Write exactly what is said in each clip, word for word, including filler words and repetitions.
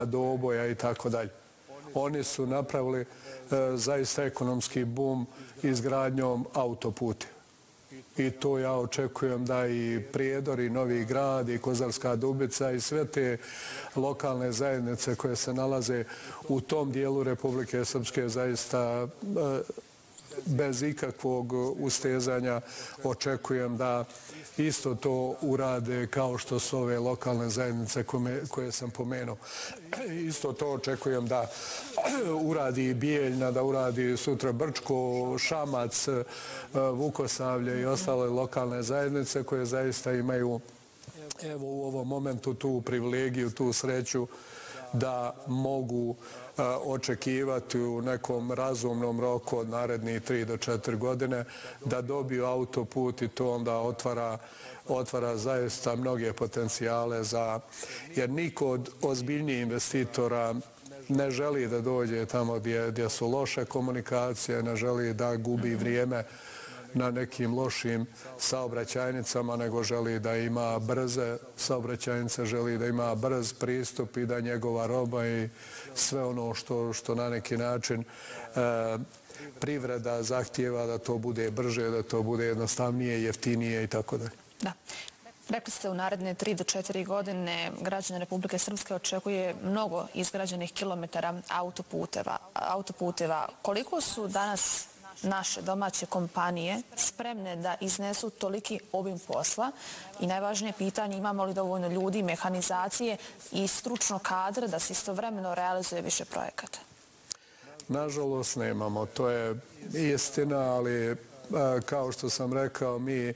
Doboja i tako dalje. Oni su napravili zaista ekonomski bum izgradnjom autoputa. I to ja očekujem da i Prijedor, i Novi Grad, i Kozarska Dubica, i sve te lokalne zajednice koje se nalaze u tom dijelu Republike Srpske zaista bez ikakvog ustezanja očekujem da isto to urade kao što su ove lokalne zajednice koje sam pomenuo. Isto to očekujem da uradi Bijeljna, da uradi sutra Brčko, Šamac, Vukosavlje i ostale lokalne zajednice koje zaista imaju evo u ovom momentu tu privilegiju, tu sreću da mogu očekivati u nekom razumnom roku od narednih tri do četiri godine da dobiju autoput i to onda otvara, otvara zaista mnoge potencijale za, jer niko od ozbiljnijih investitora ne želi da dođe tamo gdje, gdje su loše komunikacije, ne želi da gubi vrijeme na nekim lošim saobraćajnicama, nego želi da ima brze saobraćajnice, želi da ima brz pristup i da njegova roba i sve ono što, što na neki način e, privreda zahtijeva da to bude brže, da to bude jednostavnije, jeftinije i tako dalje. Da. Rekli ste u naredne tri do četiri godine građane Republike Srpske očekuje mnogo izgrađenih kilometara autoputeva. autoputeva. Koliko su danas naše domaće kompanije spremne da iznesu toliki obim posla i najvažnije pitanje imamo li dovoljno ljudi, mehanizacije i stručno kadra da se istovremeno realizuje više projekata? Nažalost nemamo, to je istina, ali kao što sam rekao mi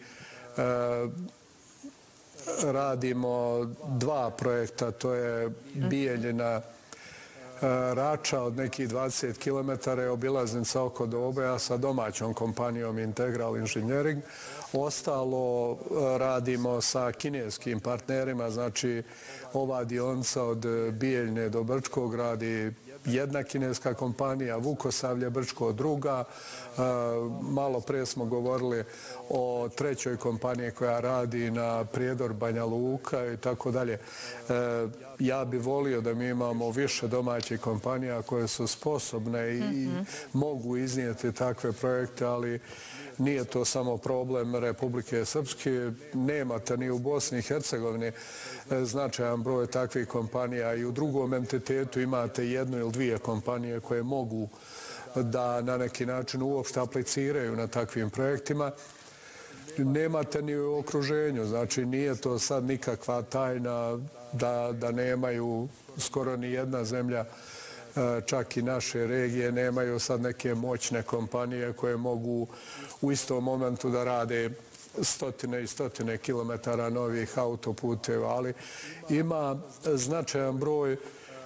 radimo dva projekta, to je Bijeljina Rača od nekih dvadeset kilometara je obilaznica oko Doboja sa domaćom kompanijom Integral Engineering. Ostalo radimo sa kineskim partnerima, znači ova dionica od Bijeljne do Brčkog radi jedna kineska kompanija, Vukosavlje, Brčko druga. Malo pre smo govorili o trećoj kompaniji koja radi na Prijedor, Banja Luka i tako dalje. Ja bih volio da mi imamo više domaćih kompanija koje su sposobne i mogu iznijeti takve projekte, ali nije to samo problem Republike Srpske. Nemate ni u Bosni i Hercegovini značajan broj takvih kompanija i u drugom entitetu imate jednu ili dvije kompanije koje mogu da na neki način uopšte apliciraju na takvim projektima. Nemate ni u okruženju, znači nije to sad nikakva tajna da, da nemaju skoro ni jedna zemlja, čak i naše regije, nemaju sad neke moćne kompanije koje mogu u istom momentu da rade stotine i stotine kilometara novih autoputeva, ali ima značajan broj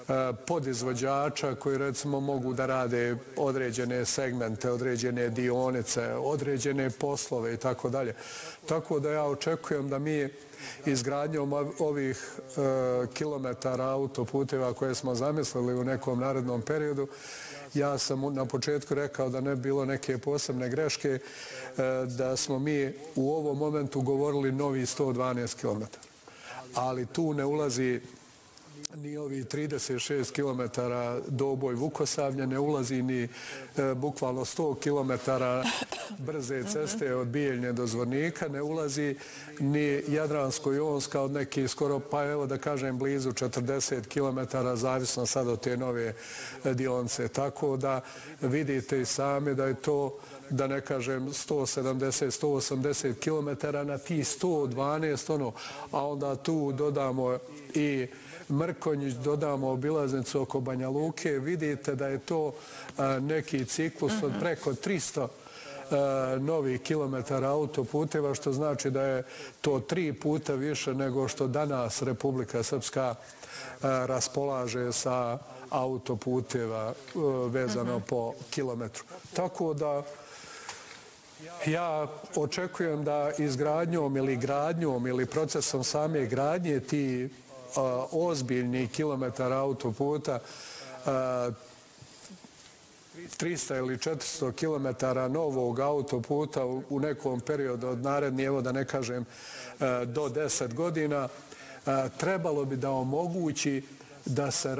podizvođača koji recimo mogu da rade određene segmente, određene dionice, određene poslove i tako dalje. Tako da ja očekujem da mi izgradnjom ovih kilometara autoputeva koje smo zamislili u nekom narednom periodu, ja sam na početku rekao da ne bi bilo neke posebne greške, da smo mi u ovom momentu govorili novi sto dvanaest kilometara. Ali tu ne ulazi ni ovi trideset šest kilometara Doboj Vukosavlje, ne ulazi ni bukvalno sto kilometara brze ceste od Bijeljne do Zvornika, ne ulazi ni Jadransko-Jonska od nekih skoro, pa evo da kažem, blizu četrdeset kilometara, zavisno sad od te nove dionice. Tako da vidite i sami da je to, da ne kažem, sto sedamdeset do sto osamdeset kilometara na ti sto dvanaest, ono, a onda tu dodamo i Mrkonjić, dodamo obilaznicu oko Banja Luke, vidite da je to neki ciklus od preko tristo novih kilometara autoputeva, što znači da je to tri puta više nego što danas Republika Srpska raspolaže sa autoputeva vezano po kilometru. Tako da ja očekujem da izgradnjom ili gradnjom ili procesom same gradnje ti ozbiljni kilometar autoputa, trista ili četiristo kilometara novog autoputa u nekom periodu od narednih, evo da ne kažem, do deset godina, trebalo bi da omogući da se